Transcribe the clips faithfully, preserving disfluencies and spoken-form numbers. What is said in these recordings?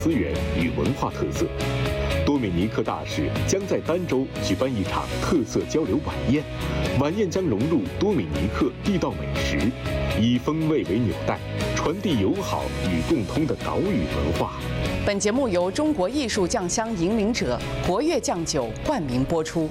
资源与文化特色。多米尼克大使将在儋州举办一场特色交流晚宴，晚宴将融入多米尼克地道美食，以风味为纽带，传递友好与共通的岛屿文化。 本节目由中国艺术酱香引领者活跃酱酒冠名播出。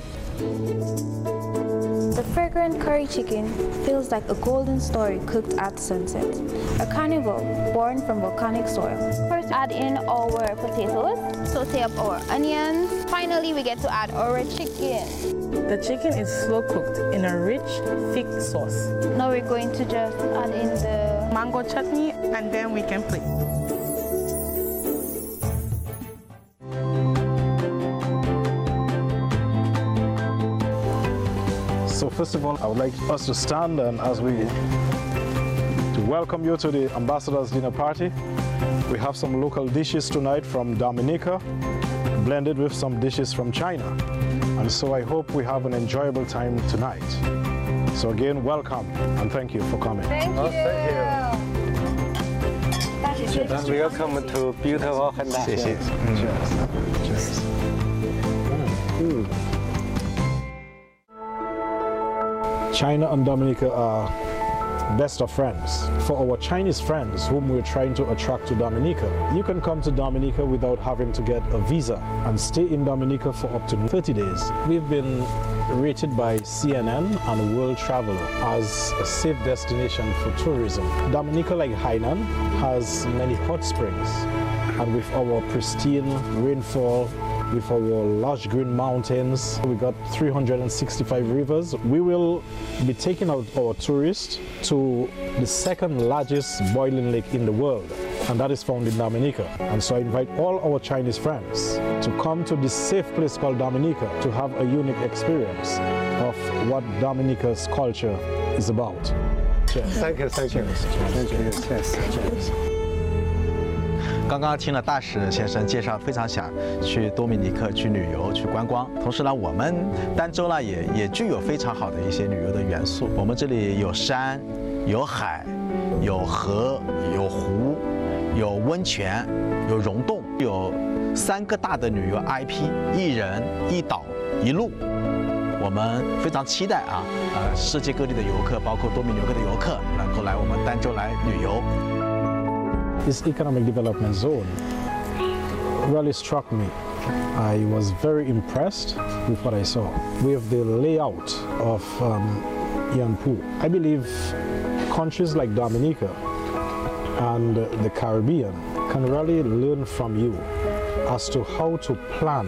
The fragrant curry chicken feels like a golden story cooked at sunset, a carnival born from volcanic soil. First, add in our potatoes, saute up our onions. Finally, we get to add our chicken. The chicken is slow cooked in a rich, thick sauce. Now we're going to just add in the mango chutney, and then we can plate. So first of all, I would like us to stand and as we to welcome you to the Ambassador's Dinner Party. We have some local dishes tonight from Dominica, blended with some dishes from China. And so I hope we have an enjoyable time tonight. So again, welcome and thank you for coming. Thank you. Oh, thank you. And welcome to beautiful Handa. Cheers. Cheers. Mm. China and Dominica are best of friends. For our Chinese friends whom we're trying to attract to Dominica, you can come to Dominica without having to get a visa and stay in Dominica for up to thirty days. We've been rated by C N N and World Traveler as a safe destination for tourism. Dominica, like Hainan, has many hot springs, and with our pristine rainfall, with our lush green mountains, we got three hundred sixty-five rivers. We will be taking out our tourists to the second largest boiling lake in the world, and that is found in Dominica. And so I invite all our Chinese friends to come to this safe place called Dominica to have a unique experience of what Dominica's culture is about. Cheers. Thank you, thank you. Thank you. Cheers. Cheers. 刚刚听了大使先生介绍，非常想去多米尼克去旅游、去观光。同时呢，我们儋州呢也也具有非常好的一些旅游的元素。我们这里有山、有海、有河、有湖、有温泉、有溶洞，有三个大的旅游 I P， 一人一岛一路。我们非常期待啊，呃，世界各地的游客，包括多米尼克的游客，能够来我们儋州来旅游。 This economic development zone really struck me. I was very impressed with what I saw, with the layout of um, Yanpu. I believe countries like Dominica and the Caribbean can really learn from you as to how to plan.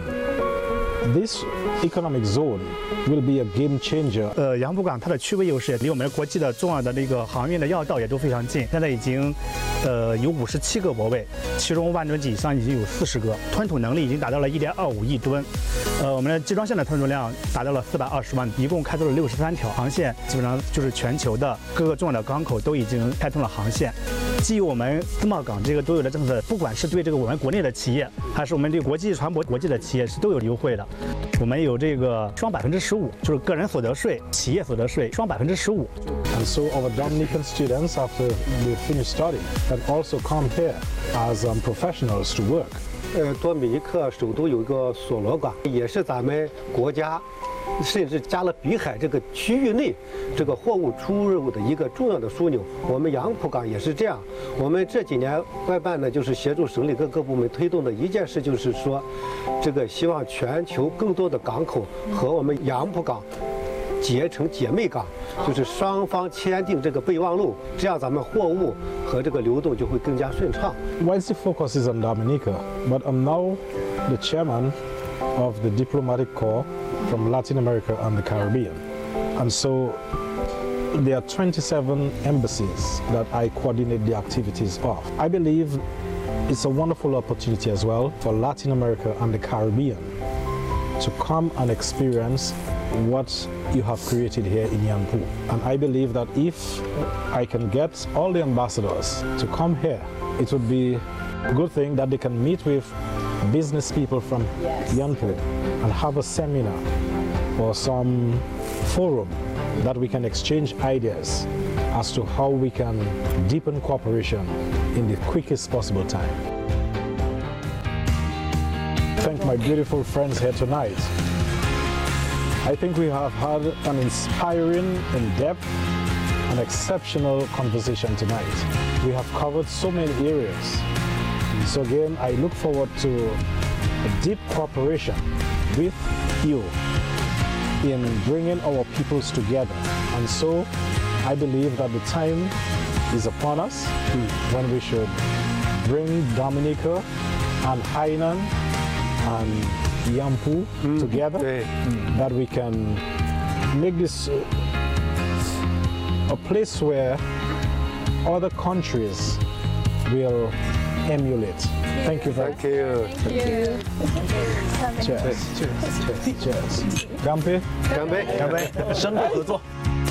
This economic zone will be a game changer. 呃，杨浦港它的区位优势离我们国际的重要的那个航运的要道也都非常近。现在已经，呃，有五十七个泊位，其中万吨级以上已经有四十个，吞吐能力已经达到了一点二五亿吨。呃，我们的集装箱的吞吐量达到了四百二十万，一共开通了六十三条航线，基本上就是全球的各个重要的港口都已经开通了航线。 基于我们自贸港这个都有的政策，不管是对这个我们国内的企业，还是我们对国际船舶国际的企业是都有优惠的。我们有这个双百分之十五，就是个人所得税、企业所得税双百分之十五。 And so our Dominican students after they finish study can also come here as um, professionals to work. 呃，多米尼克首都有一个索罗港，也是咱们国家。 甚至加勒比海这个区域内，这个货物出入的一个重要的枢纽。我们杨浦港也是这样。我们这几年外办呢，就是协助省里各个部门推动的一件事，就是说，这个希望全球更多的港口和我们杨浦港结成姐妹港，就是双方签订这个备忘录，这样咱们货物和这个流动就会更加顺畅。 Whilst the focus is on Dominica, but I'm now the chairman of the diplomatic corps from Latin America and the Caribbean. And so there are twenty-seven embassies that I coordinate the activities of. I believe it's a wonderful opportunity as well for Latin America and the Caribbean to come and experience what you have created here in Yanpu. And I believe that if I can get all the ambassadors to come here, it would be a good thing that they can meet with business people from yes. Yanpu and have a seminar or some forum that we can exchange ideas as to how we can deepen cooperation in the quickest possible time. my beautiful friends here tonight. I think we have had an inspiring, in-depth, and exceptional conversation tonight. We have covered so many areas. So again, I look forward to a deep cooperation with you in bringing our peoples together. And so I believe that the time is upon us when we should bring Dominica and Hainan and Yampu mm. together, mm. that we can make this uh, a place where other countries will emulate. Thank you very much. Thank you. Thank you. Cheers. Cheers. Cheers. 干杯！ 干杯！ 干杯！深度合作。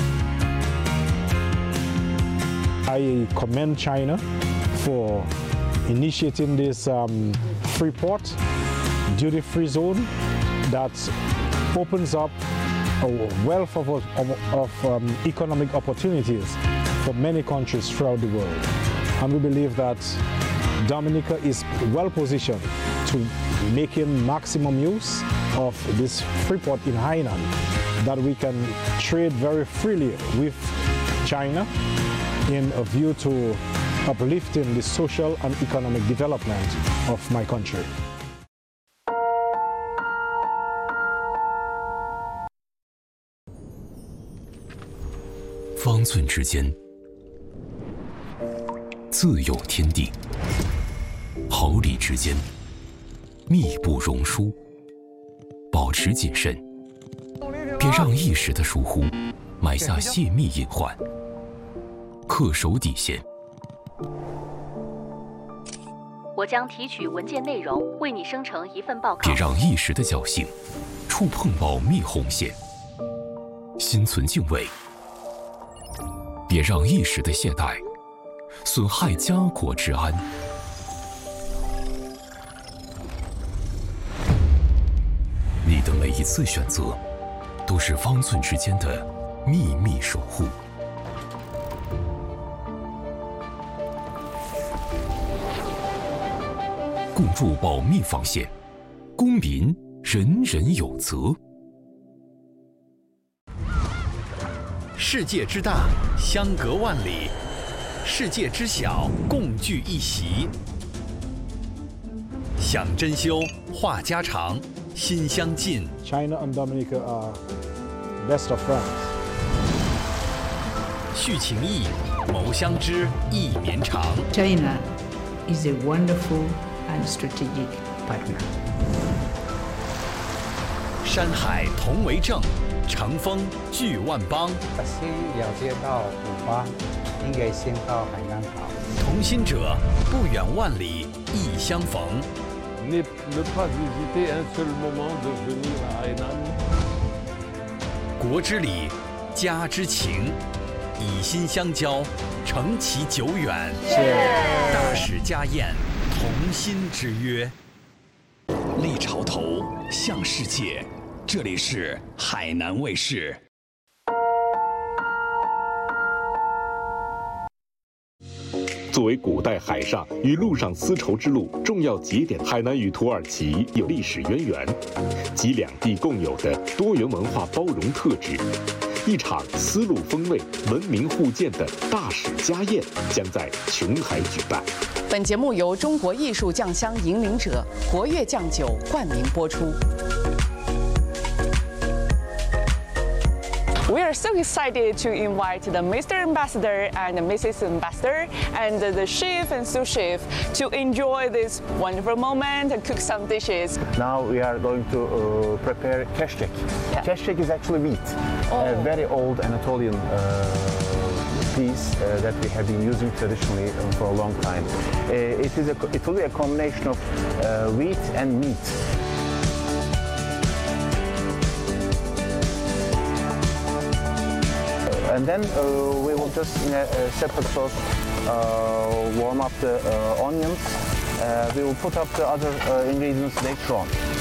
I commend China for initiating this um, free port, duty-free zone that opens up a wealth of, of, of um, economic opportunities for many countries throughout the world. And we believe that Dominica is well positioned to making maximum use of this free port in Hainan, that we can trade very freely with China in a view to uplifting the social and economic development of my country. 方寸之间，自有天地；毫厘之间，密不容疏。保持谨慎，别让一时的疏忽埋下泄密隐患。 恪守底线。 我将提取文件内容，为你生成一份报告。 别让一时的侥幸触碰保密红线。心存敬畏，别让一时的懈怠损害家国之安。你的每一次选择，都是方寸之间的秘密守护。 共筑保密防线，公民人人有责。 世界之大，相隔万里；世界之小，共聚一席。想珍馐，话家常，心相近。 China and Dominica are best of friends. 续情谊，谋相知，意绵长。 China is a wonderful and strategic partner. 山海同为证，乘风聚万邦。 先了解到古巴，应该先到海南岛。 同心者，不远万里，亦相逢。 Ne pas hésiter un seul moment de venir à Hainan. 国之礼，家之情，以心相交，承其久远。大使家宴，同心之约。立潮头，向世界。这里是海南卫视。 作为古代海上与陆上丝绸之路重要节点，海南与土耳其有历史渊源，及两地共有的多元文化包容特质。一场丝路风味、文明互鉴的大使家宴将在琼海举办。 本节目由中国艺术酱香引领者活跃酱酒冠名播出。 We are so excited to invite the Mister Ambassador and the Missus Ambassador and the chef and sous chef to enjoy this wonderful moment and cook some dishes. Now we are going to uh, prepare keshkek. Yeah. Keshkek is actually wheat, oh. a very old Anatolian uh, piece uh, that we have been using traditionally uh, for a long time. Uh, it is a, it will be a combination of uh, wheat and meat. And then uh, we will just, in a, a separate sauce, uh, warm up the uh, onions. Uh, we will put up the other uh, ingredients later on.